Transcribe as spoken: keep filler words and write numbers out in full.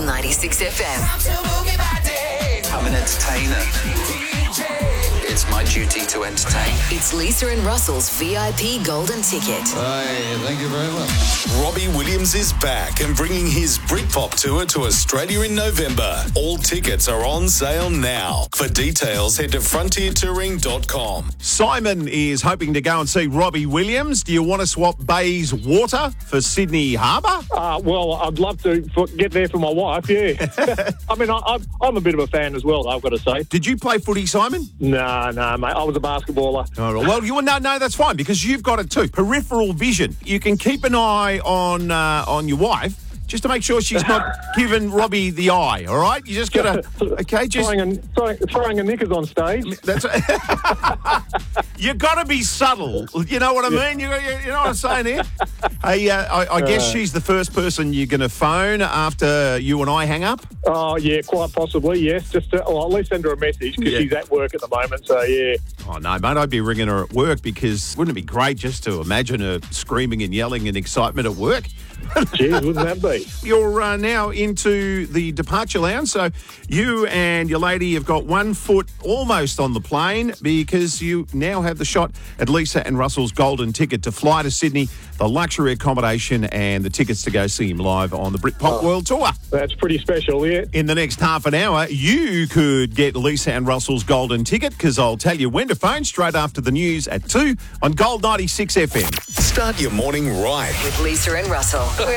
ninety-six F M. I'm an entertainer. It's my duty to entertain. It's Lisa and Russell's V I P Golden Ticket. Hey, thank you very much. Robbie Williams is back and bringing his Britpop tour to Australia in November. All tickets are on sale now. For details, head to frontier touring dot com. Simon is hoping to go and see Robbie Williams. Do you want to swap Bays Water for Sydney Harbour? Uh, well, I'd love to for, get there for my wife, yeah. I mean, I, I'm, I'm a bit of a fan as well, I've got to say. Did you play footy, Simon? No, no, mate. I was a basketballer. Oh, well, you no, no, that's fine because you've got it too. Peripheral vision. You can keep an eye on uh, on your wife just to make sure she's not giving Robbie the eye. All right, you just gotta okay, just throwing a, throwing, throwing a knickers on stage. That's you got to be subtle. You know what I mean? You, you, you know what I'm saying here? Hey, uh, I, I guess uh, she's the first person you're going to phone after you and I hang up. Oh yeah, quite possibly. Yes, just to, well, at least send her a message because yeah. she's at work at the moment. So yeah. Oh no, mate! I'd be ringing her at work because wouldn't it be great just to imagine her screaming and yelling in excitement at work? Jeez, wouldn't that be? You're uh, now into the departure lounge, so you and your lady have got one foot almost on the plane because you now have the shot at Lisa and Russell's golden ticket to fly to Sydney, the luxury accommodation and the tickets to go see him live on the Britpop oh, World Tour. That's pretty special, yeah. In the next half an hour, you could get Lisa and Russell's golden ticket because I'll tell you when to phone straight after the news at two on Gold ninety-six F M. Start your morning right With Lisa and Russell.